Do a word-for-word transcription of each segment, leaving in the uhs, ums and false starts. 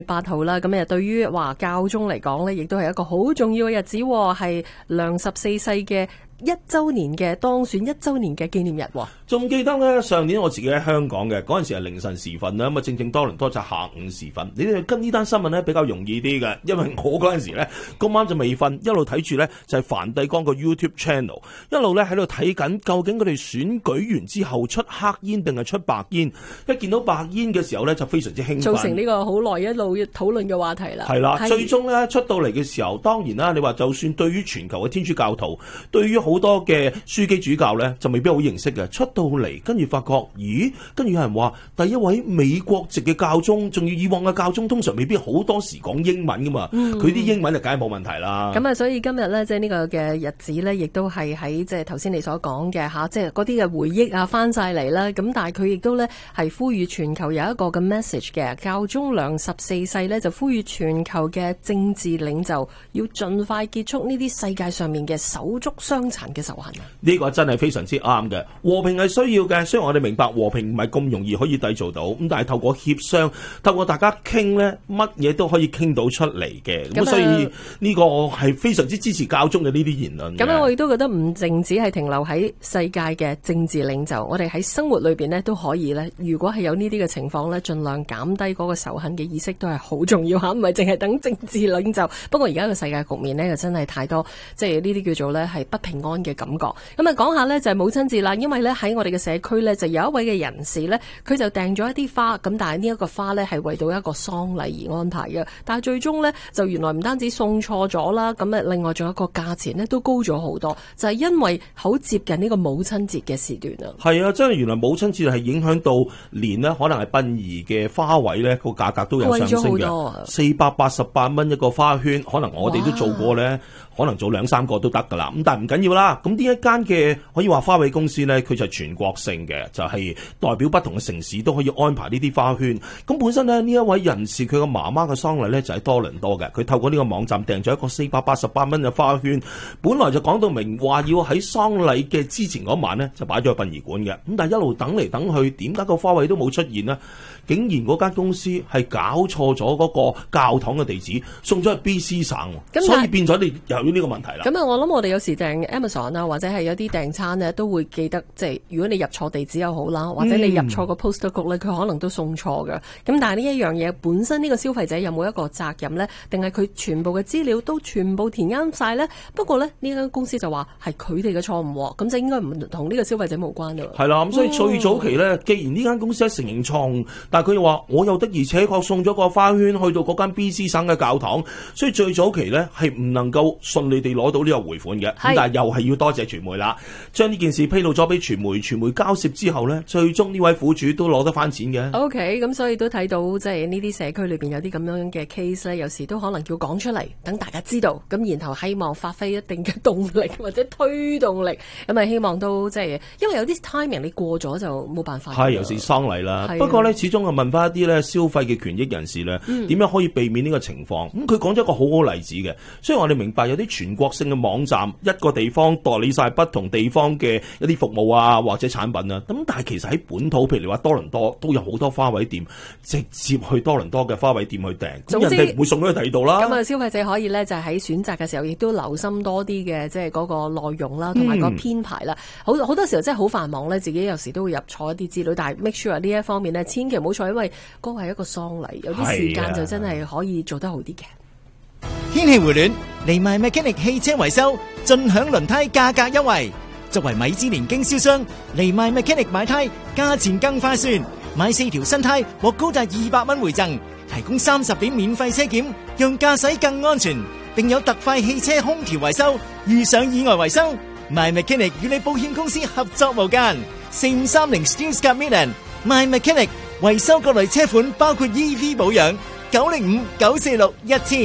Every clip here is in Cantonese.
八號啦，咁啊對於話教宗嚟講呢，亦都係一個好重要嘅日子，係良十四世嘅一周年嘅當選一周年嘅紀念日。 仲記得咧，上年我自己喺香港嘅嗰陣時係凌晨時分啦，咁啊正正多倫多就下午時分。你哋跟呢單新聞咧比較容易啲嘅，因為我嗰陣時咧咁啱就未瞓，一路睇住咧就係梵蒂岡個 YouTube channel， 一路咧喺度睇緊究竟佢哋選舉完之後出黑煙定係出白煙。一見到白煙嘅時候咧就非常之興奮， 造成呢個好耐一路討論嘅話題啦。 係啦，最終咧出到嚟嘅時候，當然啦，你話就算對於全球嘅天主教徒，對於好多嘅樞機主教咧就未必好認識嘅，出到嚟跟住發覺，咦？跟住有人話第一位美國籍嘅教宗，仲要以往嘅教宗通常未必好多時講英文噶嘛，佢啲、嗯、英文就梗係冇問題啦。 咁啊，所以今日咧，即係呢個嘅日子咧，亦都係喺即係頭先你所講嘅吓，即係嗰啲嘅回憶啊，翻晒嚟啦。咁但係佢亦都咧係呼籲全球有一個嘅 message 嘅，教宗良十四世咧就呼籲全球嘅政治領袖要盡快結束呢啲世界上面嘅手足相殘嘅仇恨。 呢個真係非常之啱嘅，和平係需要嘅。雖然我哋明白和平唔係咁容易可以締造到，咁但係透過協商，透過大家傾呢，乜嘢都可以傾到出嚟嘅。咁、嗯、所以呢個係非常之支持教宗嘅呢啲言論。 咁樣我亦都覺得唔淨止係停留喺世界嘅政治領袖，我哋喺生活裏邊呢都可以呢，如果係有呢啲嘅情況呢，盡量減低嗰個仇恨嘅意識都係好重要吓，唔係淨係等政治領袖。不過而家個世界局面呢，就真係太多，即係呢啲叫做呢係不平安嘅感覺。咁啊，講下呢就係母親節啦，因為呢喺我哋嘅社區呢，就有一位嘅人士呢，佢就訂咗一啲花，咁但係呢一個花呢，係為到一個喪禮而安排嘅，但係最終呢，就原來唔單止送錯咗啦，咁啊另外仲有一個價錢呢都高咗好多，就係、是、因為好接近呢個母親節嘅時段啊。 係啊，真係原來母親節係影響到連呢可能係殯儀嘅花卉呢個價格都有上升嘅，四百八十八蚊一個花圈，可能我哋都做過呢。可能做兩三個都得噶啦，咁但係唔緊要啦。咁呢一間嘅可以話花卉公司呢，佢就係全國性嘅，就係、是、代表不同嘅城市都可以安排呢啲花圈。咁本身呢，呢一位人士佢個媽媽嘅喪禮呢，就喺多倫多嘅，佢透過呢個網站訂咗一個四百八十八蚊嘅花圈，本來就講到明話要喺喪禮嘅之前嗰晚呢，就擺咗去殯儀館嘅。咁但係一路等嚟等去，點解個花卉都冇出現呢？竟然嗰間公司係搞錯咗嗰個教堂嘅地址，送咗去 B C 省， 但所以變咗你又呢個問題啦。 咁啊，我諗我哋有時訂 Amazon 啊，或者係有啲訂餐咧，都會記得，即係如果你入錯地址又好啦，或者你入錯個 postal code 咧，佢可能都送錯㗎。咁但係呢一樣嘢本身呢個消費者有冇一個責任咧？定係佢全部嘅資料都全部填啱晒咧？不過咧，呢間公司就話係佢哋嘅錯誤，咁就應該唔同呢個消費者無關㗎。 係啦，咁所以最早期咧，哦、既然呢間公司係承認錯誤，但係佢又話我又的而且確送咗個花圈去到嗰間 B C 省嘅教堂，所以最早期咧係唔能夠順利地攞到呢個回款嘅。咁是但係又係要多謝傳媒啦，將呢件事披露咗俾傳媒，傳媒交涉之後咧，最終呢位苦主都攞得翻錢嘅。 O K， 咁所以都睇到即係呢啲社區裏邊有啲咁樣嘅 case 咧，有時都可能要講出嚟，等大家知道，咁然後希望發揮一定嘅動力或者推動力，咁啊希望都即係，因為有啲 timing 你過咗就冇辦法。 係有時喪禮啦，的不過咧始終係問翻一啲咧消費嘅權益人士咧，點、嗯、樣可以避免呢個情況？咁佢講咗一個好好例子嘅，雖然我哋明白有啲全國性嘅網站，一個地方代理晒不同地方嘅一啲服務啊或者產品啊，咁但係其實喺本土，譬如你話多倫多都有好多花卉店，直接去多倫多嘅花卉店去訂，咁之人哋唔會送咗去第二度啦。咁啊，消費者可以咧就喺選擇嘅時候，亦都留心多啲嘅，即係嗰個內容啦，同埋個編排啦。好好多時候真係好繁忙咧，自己有時都會入錯一啲資料，但係 make sure 呢一方面咧，千祈唔好錯，因為嗰個係一個喪禮，有啲時間就真係可以做得好啲嘅。 天氣回暖，嚟埋 Mechanic 汽車維修，盡享輪胎價格優惠。作為米芝蓮經銷商，嚟埋 Mechanic 買胎價錢更划算，買四條新胎獲高達二百蚊回贈，提供三十點免費車檢，讓駕駛更安全，並有特快汽車空調維修，遇上意外維修，My Mechanic 與你保險公司合作無間。四五三零 Steelscap Midland，My Mechanic 維修各類車款，包括 E V 保養，九零五九四六一千。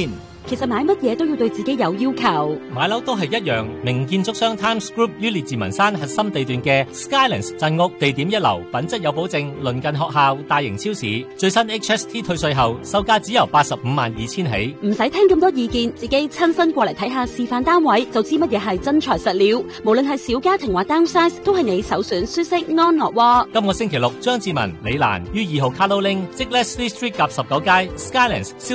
其實買乜嘢都要對自己有要求。 買樓都係一樣，名建築商 Times Group 於列治文山核心地段嘅 Skylands 鎮屋，地點一流，品質有保證，鄰近學校、大型超市，最新 H S T 退稅後，售價只由八十五萬二千起。 唔使聽咁多意見，自己親身過嚟睇下示範單位，就知乜嘢係真材實料。無論係小家庭或 downsize，都係你首選舒適安樂窩。 今個星期六，張志文、李蘭於二號 Carlo Link 即 Leslie Street 夾十九街 Skylands